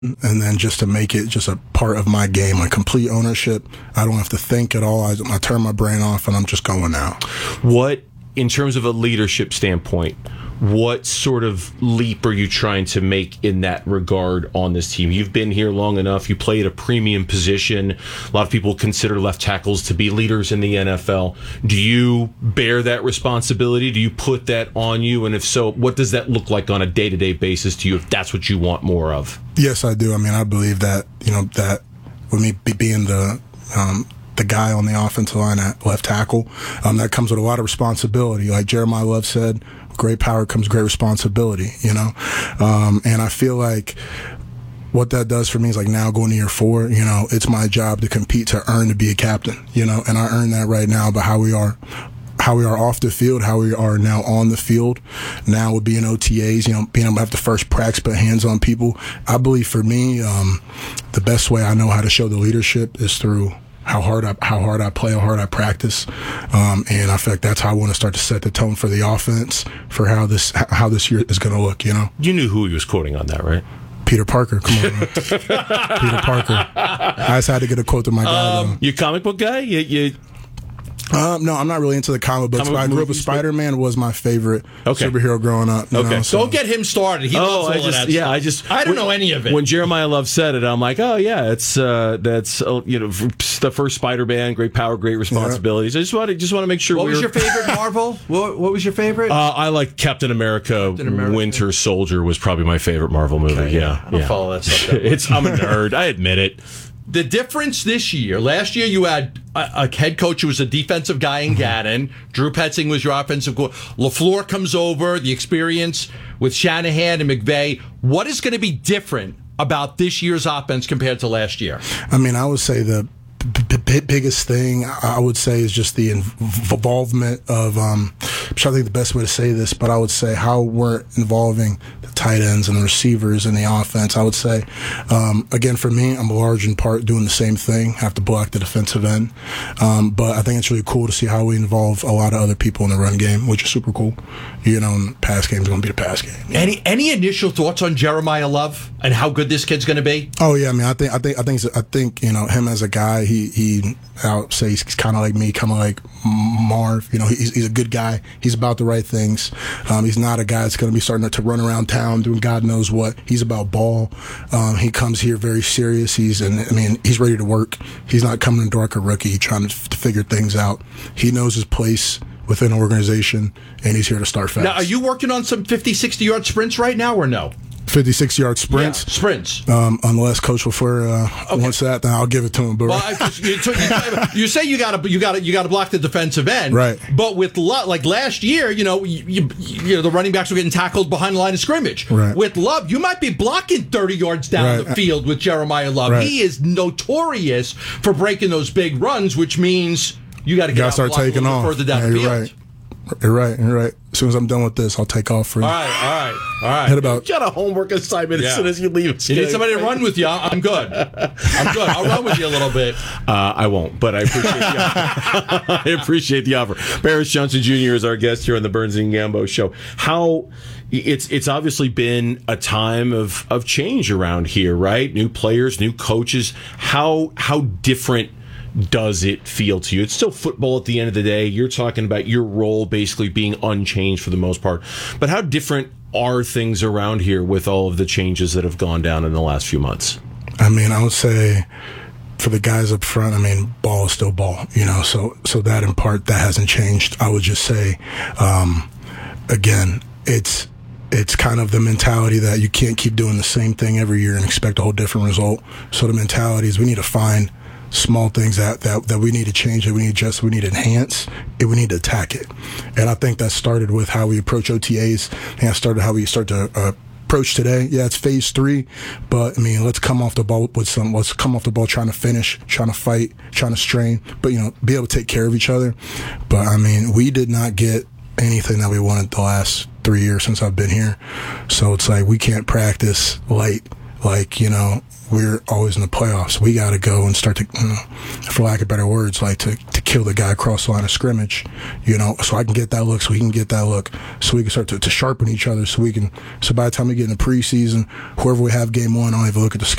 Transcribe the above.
and then just to make it just a part of my game, like complete ownership. I don't have to think at all. I turn my brain off and I'm just going now. What, in terms of a leadership standpoint, what sort of leap are you trying to make in that regard on this team? You've been here long enough. You play at a premium position. A lot of people consider left tackles to be leaders in the NFL. Do you bear that responsibility? Do you put that on you? And if so, what does that look like on a day-to-day basis to you if that's what you want more of? Yes, I do. I mean, I believe that, that with me being the guy on the offensive line at left tackle, that comes with a lot of responsibility. Like Jeremiah Love said, great power comes great responsibility, and I feel like what that does for me is like now going to year 4, it's my job to compete to earn to be a captain, and I earn that right now by how we are off the field, how we are now on the field, now with being OTAs, being able to have the first practice, put hands on people. I believe for me, the best way I know how to show the leadership is through how hard I play, how hard I practice, and I feel like that's how I want to start to set the tone for the offense for how this year is going to look. You knew who he was quoting on that, right? Peter Parker, come on, man. Peter Parker. I just had to get a quote to my guy. You comic book guy? No, I'm not really into the comic books, but I grew up with Spider-Man was my favorite superhero growing up. Don't get him started. He loves all of that stuff. I don't know any of it. When Jeremiah Love said it, I'm like, oh yeah, it's that's the first Spider-Man, great power, great responsibilities. Yeah. I just want to make sure. What was your favorite Marvel? What was your favorite? I like Captain America. Winter Soldier was probably my favorite Marvel movie. Okay, yeah, I don't follow that stuff. I'm a nerd. I admit it. The difference this year, last year you had a head coach who was a defensive guy in Gannon. Drew Petzing was your offensive coach. LaFleur comes over, the experience with Shanahan and McVay. What is going to be different about this year's offense compared to last year? I mean, I would say the biggest thing I would say is just the involvement of I'm trying to think the best way to say this, but I would say how we're involving the tight ends and the receivers in the offense. I would say again, for me, I'm a large in part doing the same thing, have to block the defensive end, but I think it's really cool to see how we involve a lot of other people in the run game, which is super cool. And pass game is going to be the pass game. Any initial thoughts on Jeremiah Love and how good this kid's going to be? Oh yeah, I mean, I think him as a guy, I'll say he's kind of like me, kind of like Marv. He's a good guy. He's about the right things. He's not a guy that's going to be starting to run around town doing God knows what. He's about ball. He comes here very serious. He's ready to work. He's not coming in the door like a rookie trying to figure things out. He knows his place within an organization, and he's here to start fast. Now, are you working on some 50, 60-yard sprints right now or no? 56-yard sprints. Yeah, sprints. Unless Coach LaFleur wants that, then I'll give it to him. But you say you got to block the defensive end, right? But with like last year, the running backs were getting tackled behind the line of scrimmage. Right. With Love, you might be blocking 30 yards down the field with Jeremiah Love. Right. He is notorious for breaking those big runs, which means you got to get start taking off further down the field. Right. You're right. As soon as I'm done with this, I'll take off for you. All right. Hit about. You got a homework assignment as soon as you leave. You need somebody to run with you. I'm good. I'll run with you a little bit. I won't, but I appreciate the offer. I appreciate the offer. Paris Johnson Jr. is our guest here on the Burns and Gambo Show. It's obviously been a time of change around here, right? New players, new coaches. How different does it feel to you? It's still football at the end of the day. You're talking about your role basically being unchanged for the most part. But how different are things around here with all of the changes that have gone down in the last few months? I mean, I would say for the guys up front, ball is still ball, so that in part, that hasn't changed. I would just say, again, it's kind of the mentality that you can't keep doing the same thing every year and expect a whole different result. So the mentality is we need to find small things that we need to change, that we need to adjust, we need to enhance, and we need to attack it. And I think that started with how we approach OTAs, and that started how we start to approach today. Yeah, it's phase 3, but let's come off the ball trying to finish, trying to fight, trying to strain, but be able to take care of each other. But we did not get anything that we wanted the last 3 years since I've been here. So it's like we can't practice light like, we're always in the playoffs. We got to go and start to, for lack of better words, like to kill the guy across the line of scrimmage, so I can get that look, so he can get that look, so we can start to sharpen each other, so by the time we get in the preseason, whoever we have game one, I don't even look at the